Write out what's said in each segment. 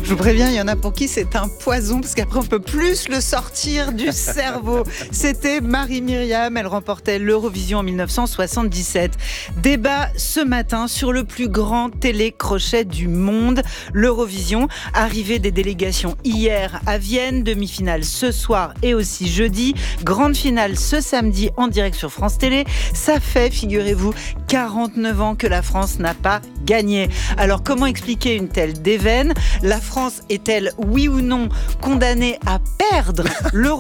Je vous préviens, il y en a pour qui c'est un poison, parce qu'après on peut plus le sortir du cerveau. C'était Marie-Myriam, elle remportait l'Eurovision en 1977. Débat ce matin sur le plus grand télécrochet du monde, l'Eurovision. Arrivée des délégations hier à Vienne, demi-finale ce soir et aussi jeudi. Grande finale ce samedi en direct sur France Télé. Ça fait, figurez-vous, 49 ans que la France n'a pas gagné. Alors comment expliquer une telle déveine ? La France est-elle, oui ou non, condamnée à perdre l'Eurovision ?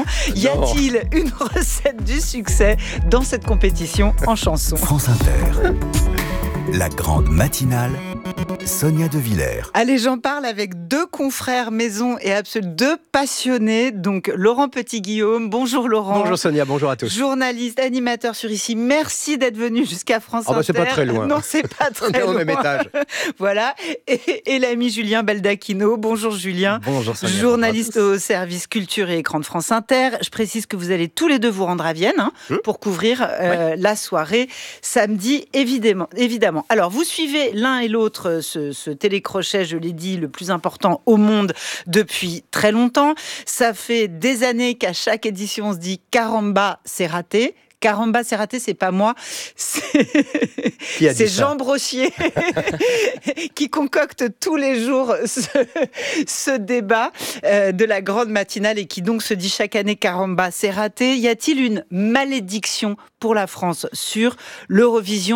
Y a-t-il une recette du succès dans cette compétition en chanson ? France Inter, la grande matinale, Sonia De Villers. Allez, j'en parle avec deux confrères maison et deux passionnés. Donc Laurent Petit-Guillaume, bonjour Laurent. Bonjour Sonia, bonjour à tous. Journaliste, animateur sur Ici, merci d'être venu jusqu'à France Inter. C'est pas très loin. Non, c'est pas très loin. On est au même étage. Voilà, et l'ami Julien Baldacchino. Bonjour Julien. Bonjour Sonia. Journaliste au service culture et écran de France Inter. Je précise que vous allez tous les deux vous rendre à Vienne pour couvrir la soirée samedi, évidemment. Alors, vous suivez l'un et l'autre ce télécrochet, je l'ai dit, le plus important au monde depuis très longtemps. Ça fait des années qu'à chaque édition, on se dit « Caramba, c'est raté ». Caramba, c'est raté, c'est pas moi, c'est Jean Brochier qui concocte tous les jours ce débat de la grande matinale et qui donc se dit chaque année Caramba, c'est raté. Y a-t-il une malédiction pour la France sur l'Eurovision ?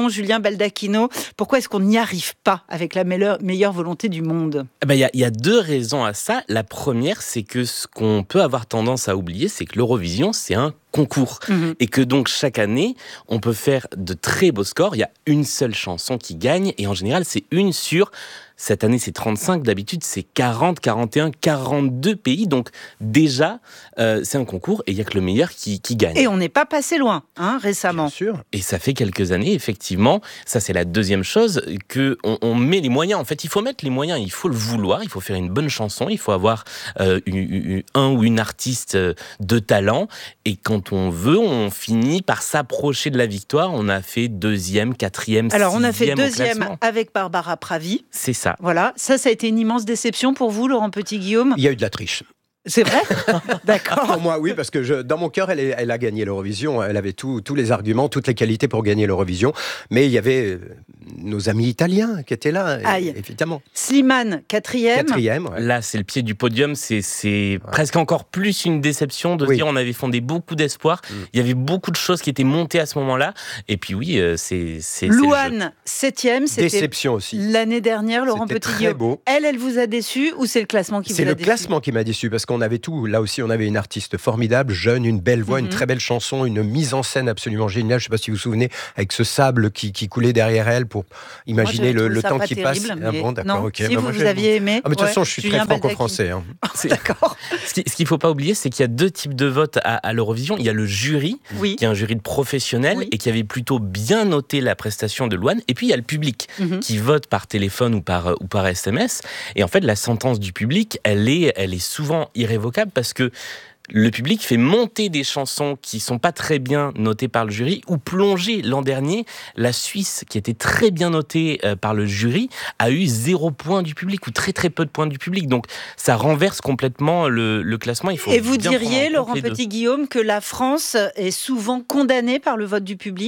Julien Baldacchino, pourquoi est-ce qu'on n'y arrive pas avec la meilleure volonté du monde ? Il y a deux raisons à ça. La première, c'est que ce qu'on peut avoir tendance à oublier, c'est que l'Eurovision, c'est un concours. Et que donc chaque année, on peut faire de très beaux scores. Il y a une seule chanson qui gagne et en général, c'est une sur... Cette année, c'est 35. D'habitude, c'est 40, 41, 42 pays. Donc, déjà, c'est un concours et il n'y a que le meilleur qui gagne. Et on n'est pas passé loin, récemment. Bien sûr. Et ça fait quelques années, effectivement. Ça, c'est la deuxième chose, qu'on met les moyens. En fait, il faut mettre les moyens. Il faut le vouloir. Il faut faire une bonne chanson. Il faut avoir un ou une artiste de talent. Et quand on veut, on finit par s'approcher de la victoire. On a fait 2e, 4e, 6e. Alors, on a fait 2e au classement. avec Barbara Pravi. C'est ça. Voilà, ça a été une immense déception pour vous, Laurent Petit-Guillaume ? Il y a eu de la triche. C'est vrai ? D'accord. Pour moi, oui, parce que dans mon cœur, elle a gagné l'Eurovision. Elle avait tous les arguments, toutes les qualités pour gagner l'Eurovision. Mais il y avait nos amis italiens qui étaient là, évidemment. Slimane, 4e. Ouais. Là, c'est le pied du podium. C'est presque encore plus une déception de se dire on avait fondé beaucoup d'espoir. Il y avait beaucoup de choses qui étaient montées à ce moment-là. Et puis oui, c'est Louane, 7e. C'était déception aussi. L'année dernière, Laurent C'était Petit-Guillaume. très beau. Elle vous a déçu ou c'est le classement qui vous a déçu ? C'est le classement qui m'a déçu parce qu'on avait tout. Là aussi, on avait une artiste formidable, jeune, une belle voix, une très belle chanson, une mise en scène absolument géniale. Je ne sais pas si vous vous souvenez, avec ce sable qui coulait derrière elle pour imaginer le temps qui passe. Mais... Bon, d'accord, non, ok. si vous aviez aimé. De toute façon, je suis très franco-français. D'accord. Ce qu'il ne faut pas oublier, c'est qu'il y a deux types de votes à l'Eurovision. Il y a le jury, qui est un jury de professionnels et qui avait plutôt bien noté la prestation de Louane. Et puis, il y a le public qui vote par téléphone ou par SMS. Et en fait, la sentence du public, elle est souvent irrévocable parce que le public fait monter des chansons qui sont pas très bien notées par le jury ou plonger. L'an dernier, la Suisse, qui était très bien notée par le jury, a eu 0 point du public ou très très peu de points du public. Donc ça renverse complètement le classement. Il faut Et vous diriez, Laurent Petit-Guillaume, que la France est souvent condamnée par le vote du public ?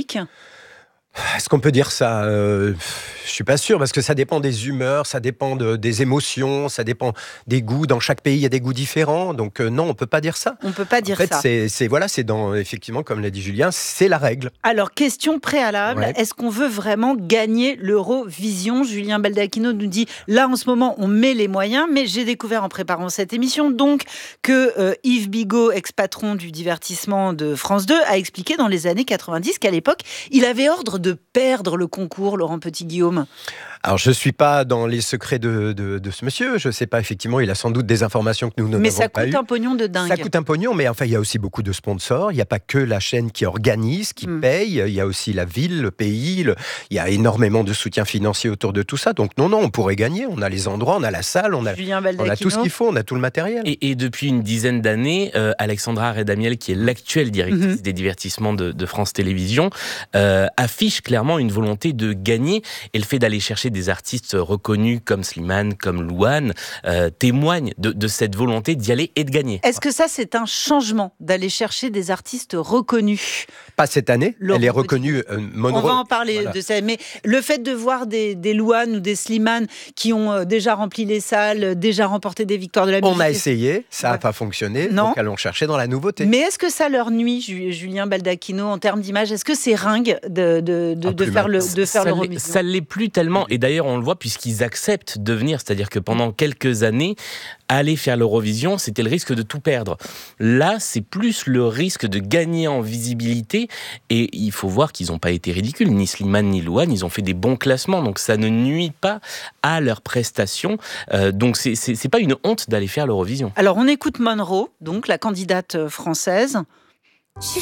Est-ce qu'on peut dire ça ? Je suis pas sûr, parce que ça dépend des humeurs, ça dépend des émotions, ça dépend des goûts. Dans chaque pays, il y a des goûts différents. Donc non, on peut pas dire ça. On peut pas dire ça. En fait, c'est dans, effectivement, comme l'a dit Julien, c'est la règle. Alors, question préalable, est-ce qu'on veut vraiment gagner l'Eurovision ? Julien Baldacchino nous dit, là, en ce moment, on met les moyens, mais j'ai découvert en préparant cette émission, donc, que Yves Bigot, ex-patron du divertissement de France 2, a expliqué dans les années 90 qu'à l'époque, il avait ordre de perdre le concours, Laurent Petit-Guillaume. Alors, je ne suis pas dans les secrets de ce monsieur. Je ne sais pas, effectivement, il a sans doute des informations que nous n'avons pas eues. Mais ça coûte un pognon de dingue. Ça coûte un pognon, mais enfin, il y a aussi beaucoup de sponsors. Il n'y a pas que la chaîne qui organise, qui paye. Il y a aussi la ville, le pays. Il y a énormément de soutien financier autour de tout ça. Donc, non, on pourrait gagner. On a les endroits, on a la salle, on a tout ce qu'il faut, on a tout le matériel. Et depuis une dizaine d'années, Alexandra Redamiel, qui est l'actuelle directrice des divertissements de France Télévisions, affiche clairement une volonté de gagner. Et le fait d'aller chercher des artistes reconnus comme Slimane, comme Louane, témoignent de cette volonté d'y aller et de gagner. Est-ce que ça, c'est un changement d'aller chercher des artistes reconnus ? Pas cette année, elle est reconnue. On va en parler de ça. Mais le fait de voir des Louane ou des Slimane qui ont déjà rempli les salles, déjà remporté des victoires de la musique... On a essayé, ça n'a pas fonctionné, donc allons chercher dans la nouveauté. Mais est-ce que ça leur nuit, Julien Baldacchino, en termes d'image ? Est-ce que c'est ringue de faire l'Eurovision ? Ça ne l'est plus tellement, et d'ailleurs on le voit puisqu'ils acceptent de venir, c'est-à-dire que pendant quelques années, aller faire l'Eurovision, c'était le risque de tout perdre. Là, c'est plus le risque de gagner en visibilité, et il faut voir qu'ils n'ont pas été ridicules, ni Slimane ni Louane, ils ont fait des bons classements, donc ça ne nuit pas à leurs prestations, donc c'est pas une honte d'aller faire l'Eurovision. Alors on écoute Monroe, donc la candidate française.